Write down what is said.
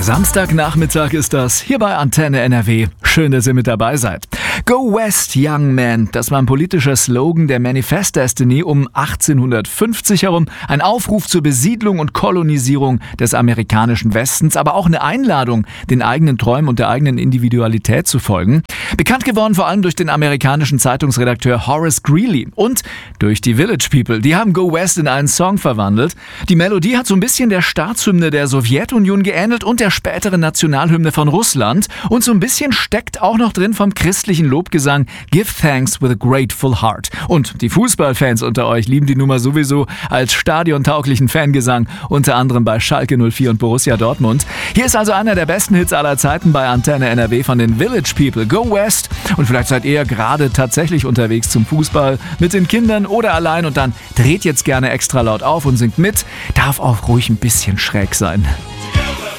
Samstagnachmittag ist das, hier bei Antenne NRW. Schön, dass ihr mit dabei seid. Go West, Young Man, das war ein politischer Slogan der Manifest Destiny um 1850 herum. Ein Aufruf zur Besiedlung und Kolonisierung des amerikanischen Westens, aber auch eine Einladung, den eigenen Träumen und der eigenen Individualität zu folgen. Bekannt geworden vor allem durch den amerikanischen Zeitungsredakteur Horace Greeley und durch die Village People. Die haben Go West in einen Song verwandelt. Die Melodie hat so ein bisschen der Staatshymne der Sowjetunion geähnelt und der späteren Nationalhymne von Russland. Und so ein bisschen steckt auch noch drin vom christlichen Lobgesang Give Thanks with a Grateful Heart. Und die Fußballfans unter euch lieben die Nummer sowieso als stadiontauglichen Fangesang, unter anderem bei Schalke 04 und Borussia Dortmund. Hier ist also einer der besten Hits aller Zeiten bei Antenne NRW von den Village People, Go West. Und vielleicht seid ihr gerade tatsächlich unterwegs zum Fußball mit den Kindern oder allein und dann dreht jetzt gerne extra laut auf und singt mit. Darf auch ruhig ein bisschen schräg sein.